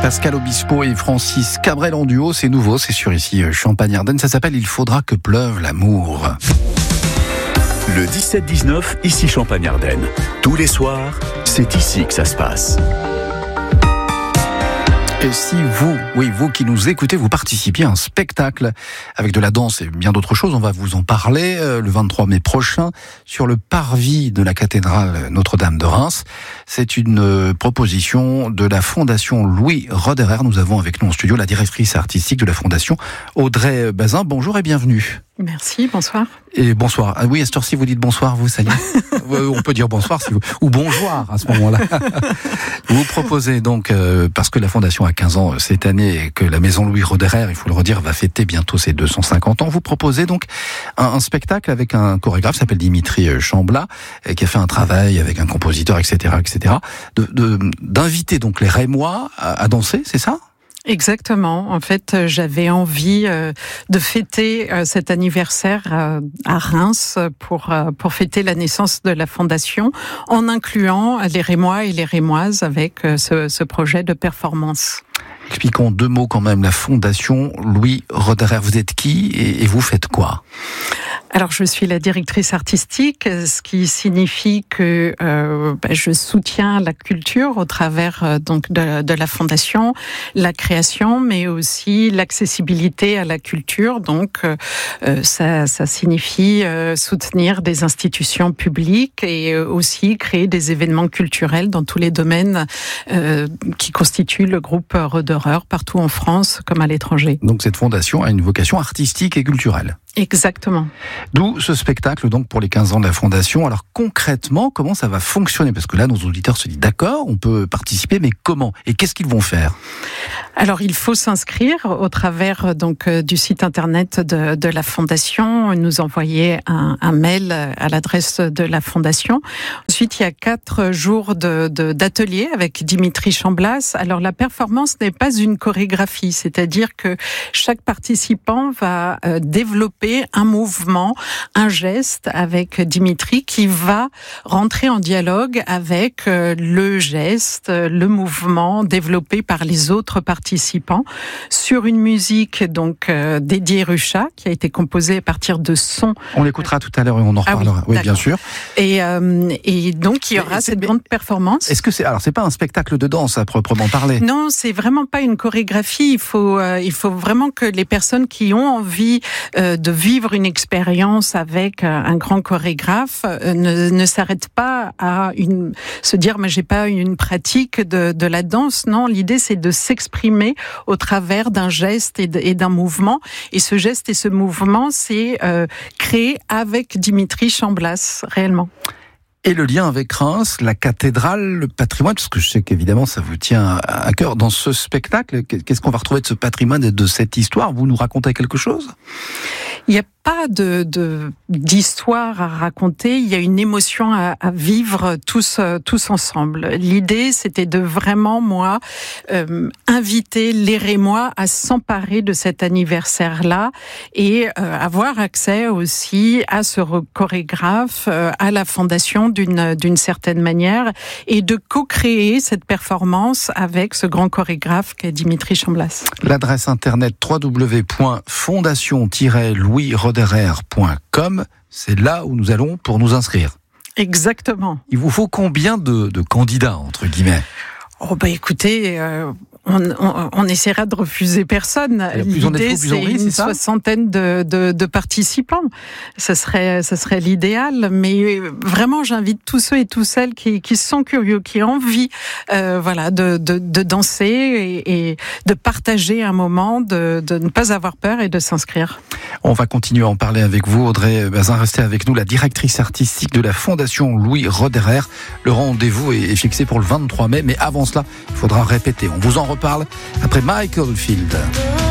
Pascal Obispo et Francis Cabrel en duo, c'est nouveau, c'est sur ici Champagne-Ardenne, ça s'appelle « Il faudra que pleuve l'amour ». Le 17-19, ici Champagne-Ardenne. Tous les soirs, c'est ici que ça se passe. Et si vous qui nous écoutez, vous participiez à un spectacle avec de la danse et bien d'autres choses, on va vous en parler le 23 mai prochain sur le parvis de la cathédrale Notre-Dame de Reims. C'est une proposition de la Fondation Louis Roederer. Nous avons avec nous en studio la directrice artistique de la Fondation, Audrey Bazin. Bonjour et bienvenue. Merci, bonsoir. Et bonsoir. Ah oui, à cette heure-ci, vous dites bonsoir, vous, ça y est. On peut dire bonsoir si vous... ou bonjour à ce moment-là. Vous proposez donc, parce que la Fondation a 15 ans cette année et que la Maison Louis Roederer, il faut le redire, va fêter bientôt ses 250 ans, vous proposez donc un spectacle avec un chorégraphe qui s'appelle Dimitri Chamblas, qui a fait un travail avec un compositeur, etc., d'inviter donc les Rémois à danser, c'est ça ? Exactement. En fait, j'avais envie de fêter cet anniversaire à Reims pour fêter la naissance de la Fondation, en incluant les Rémois et les Rémoises avec ce projet de performance. Expliquons deux mots quand même. La Fondation Louis Roederer, vous êtes qui et vous faites quoi ? Alors, je suis la directrice artistique, ce qui signifie que je soutiens la culture au travers donc de la fondation, la création, mais aussi l'accessibilité à la culture. Donc, ça signifie soutenir des institutions publiques et aussi créer des événements culturels dans tous les domaines qui constituent le groupe Roederer partout en France comme à l'étranger. Donc, cette fondation a une vocation artistique et culturelle. Exactement. D'où ce spectacle donc pour les 15 ans de la Fondation. Alors concrètement, comment ça va fonctionner ? Parce que là, nos auditeurs se disent d'accord, on peut participer, mais comment ? Et qu'est-ce qu'ils vont faire ? Alors, il faut s'inscrire au travers donc du site internet de la Fondation, nous envoyer un mail à l'adresse de la Fondation. Ensuite, il y a 4 jours d'atelier avec Dimitri Chamblas. Alors, la performance n'est pas une chorégraphie, c'est-à-dire que chaque participant va développer un mouvement, un geste avec Dimitri qui va rentrer en dialogue avec le geste, le mouvement développé par les autres participants sur une musique donc dédiée Rucha qui a été composée à partir de sons. On l'écoutera tout à l'heure et on en reparlera. Oui, bien sûr. Et donc il y aura cette grande performance. Est-ce que c'est pas un spectacle de danse à proprement parler ? Non, c'est vraiment pas une chorégraphie. Il faut vraiment que les personnes qui ont envie de vivre une expérience avec un grand chorégraphe ne s'arrêtent pas à se dire mais j'ai pas une pratique de la danse. Non, l'idée c'est de s'exprimer au travers d'un geste et d'un mouvement. Et ce geste et ce mouvement, c'est créé avec Dimitri Chamblas, réellement. Et le lien avec Reims, la cathédrale, le patrimoine, parce que je sais qu'évidemment ça vous tient à cœur. Dans ce spectacle, qu'est-ce qu'on va retrouver de ce patrimoine et de cette histoire ? Vous nous racontez quelque chose ? Il n'y a pas d'histoire à raconter, il y a une émotion à vivre tous ensemble. L'idée, c'était de vraiment, moi, inviter les Rémois à s'emparer de cet anniversaire-là et avoir accès aussi à ce chorégraphe, à la Fondation d'une certaine manière, et de co-créer cette performance avec ce grand chorégraphe qu'est Dimitri Chamblas. L'adresse internet www.fondation-louisroederer.com, c'est là où nous allons pour nous inscrire. Exactement. Il vous faut combien de candidats, entre guillemets ? Oh écoutez, on essaiera de refuser personne. L'idée, c'est une soixantaine de participants. Ça serait l'idéal. Mais vraiment, j'invite tous ceux et toutes celles qui sont curieux, qui ont envie, de danser et de partager un moment, de ne pas avoir peur et de s'inscrire. On va continuer à en parler avec vous, Audrey Bazin. Restez avec nous, la directrice artistique de la Fondation Louis Roederer. Le rendez-vous est fixé pour le 23 mai, mais avant cela, il faudra répéter. On vous en reparle après Michael Field.